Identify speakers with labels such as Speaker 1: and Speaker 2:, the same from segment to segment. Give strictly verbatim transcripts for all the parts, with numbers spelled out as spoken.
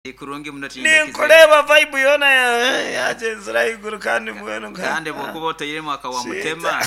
Speaker 1: ikurungi munatinda
Speaker 2: ninkureba vibe yona yaje nzira iguru kandi mwenu
Speaker 1: kandi bokubote yire mwaka wa mutema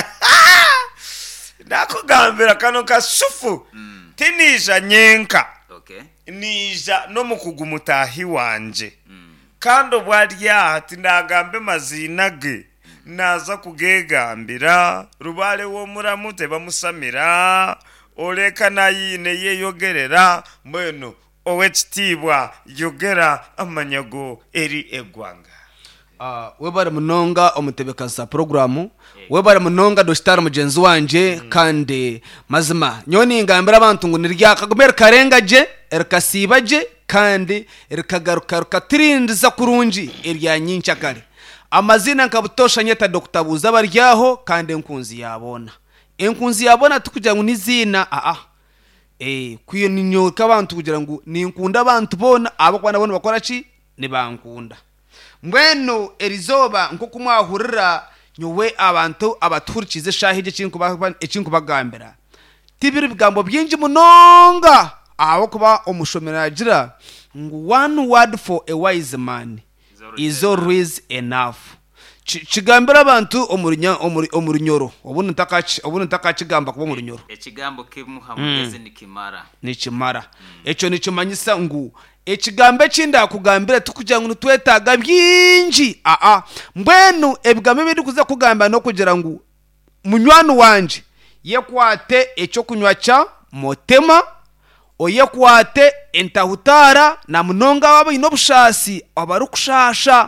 Speaker 2: nakugambira kano kasufu
Speaker 1: mm.
Speaker 2: tinisha nyenka
Speaker 1: okay
Speaker 2: nija no mukugumutahi wanje mm. kandi bwarya ati ndagambe mazinage naza kugegambira rubale wo muramute bamusamira oleka nayine yeyogerera mweno owechitibwa yogera amanyago eri egwanga.
Speaker 3: Ah, uh, webare munonga omutebekaza programu yeah. Webare munonga dostara mugenzi wanje mm. kandi mazima nyoni ngambira abantu ngo nirya kagomera karengaje erkasibaje kandi erkagaruka rukatirindiza kurunji erya nyincha kare amazina nkabutosha nyeta Dr Buza baryaho kandi enkunzi yabona enkunzi yabona tukujya ngo nizina a a eh kuyo ninyo kabantu kugira ngo ninkunda abantu bona abakwana bona bakora ki ni bankunda mbweno erizoba nko kumwahurira nyowe abantu abaturikize shahije kinkuba ekinkubagambira tibiri bigambo byinji munonga aho kuba omushomera agira ngo one word for a wise man is always enough. Chigambira abantu omurinya omurinyoro obuno ntakachi obuno ntakachigamba kuba omurinyoro
Speaker 1: ekigambo kimuhamugeze mm. nikimara
Speaker 3: nikimara mm. echo nikimanyisa ngu ekigambe kinda kugambira tukujya ngo twetaga byinji a a mbwenu ebigambe bindi kuza kugamba no kugira ngo munywano wanje yekwate echo kunywa cha motema oyekwate entahutara na munonga wabo inobushasi abarukushasha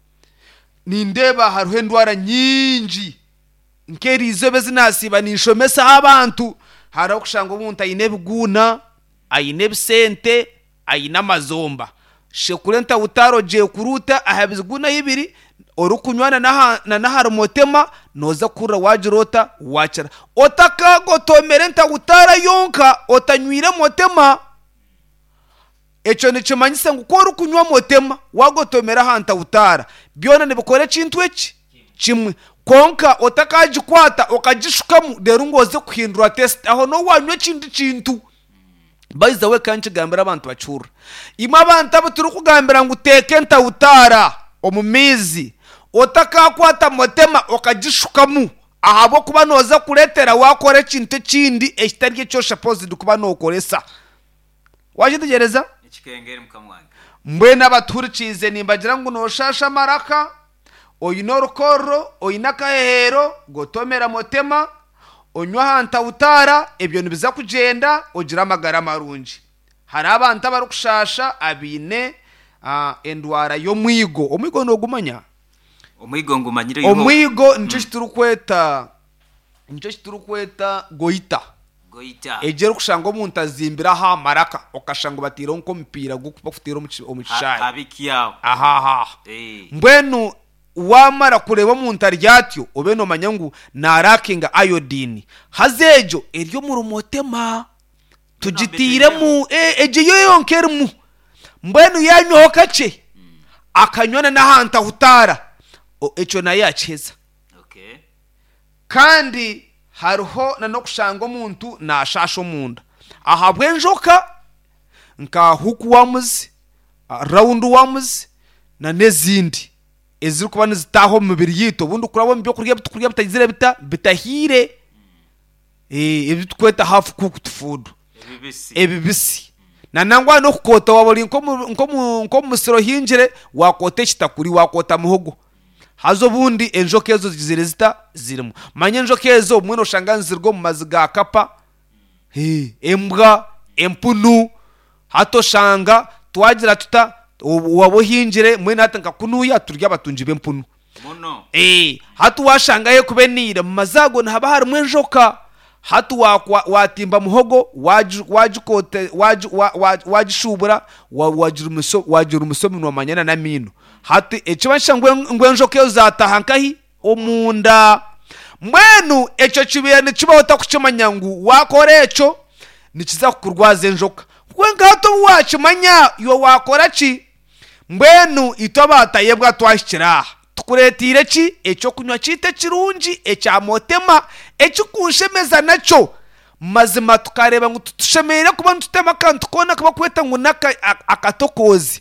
Speaker 3: nindeba haruhe ndwara nyinji nkeri izobe zinasiba ninshomesa abantu harakushanga umuntu ayinebuguna ayinebisente ayina mazomba shekurenta utaroje kuruta ahabizguna yibiri orukunywana na na harumotema noza kura wajirota wachara otakagotomerenta utara yonka otanywire motema echo nichimanyisa ngukora kunywa motema wagotomera hanta utara byona nibikore kintu eki kimwe konka otakajikwata okajishukamu derungoze kuhindura test aho no wanywe kintu kintu baiza we kanchi gambira abantu bacura ima abantu abaturu kugambira ngo tekenta utara omumizi otakakwata motema okajishukamu ahabo kuba noza kuretera wakore kintu kindi ekitari cyo supposed kuba no koresa wajitegereza
Speaker 1: ikengere mukamwanga
Speaker 3: mbwena abaturikize nimbagira ngo noshasha maraka oyinorukoro oyinakahero gotomera motema onywa hanta utara ebyo nibiza kugenda ogira amagara marungi hari abantu abarukushasha abine uh, endwara yo mwigo omwigo no gumanya
Speaker 1: omwigo ngumanyire
Speaker 3: yo omwigo nico kiturukweta nico kiturukweta goita
Speaker 1: goita
Speaker 3: ejero kushanga omuntu azimbira ha maraka okashanga batira nko mpira gukufutira omukishaya
Speaker 1: abikiyawo
Speaker 3: aha aha
Speaker 1: eh
Speaker 3: mbwenu wamara kureba omuntu aryatyo obeno manyangu narakinga iodine hazejo eryo mu rumotema tugitiremu eh eje yoyonkermu mbwenu yanyoho kace akanywana na hanta hutara echo na yacheza
Speaker 1: okay
Speaker 3: kandi hariho na no kushanga omuntu nashasho munda ahabwe njoka nka huku wamuzi round wamuzi na nezindi eziri kuba nizitaho mu mibiri yito bundi kurabo mbyo kurya bitukurya bitagizire bita bitahire eh ebitkweta half cooked food
Speaker 1: ebibisi
Speaker 3: ebibisi na nangwa no kukota waboli nko nko nko musiro hinjire wakote kitakuri wakota muhogo hazo bundi enjokezo zizire zita zirimo manye enjokezo mweno shanganzirgo mu maziga kapa eh embwa empunu hato shanga twagira tuta wabo hinjire mwene hatanka kunuya turya batunji bempunu
Speaker 1: muno
Speaker 3: eh hatu washangaye kubenira mu mazago ntaba hari mwenjoka hatu wakwa watimba muhogo waju wajukote waju wajishubura wajirumiso wajirumisomi no manyana na mino hati ekibansha ngwenjoke uzatahankahi omunda mwenu echo kibene kibota kukimanyangu wakore echo nikiza kukurwaza enjoka kwenga hato wakimanya yo wakora ki mbwenu itobata yebwa twashikira tukuretire ki echo kunywa kite kirungi echa motema echo kunshemeza nacho mazima tukareba ngo tutushemerere kuba ntutema akantu tukona kaba kweta ngo naka akatokozi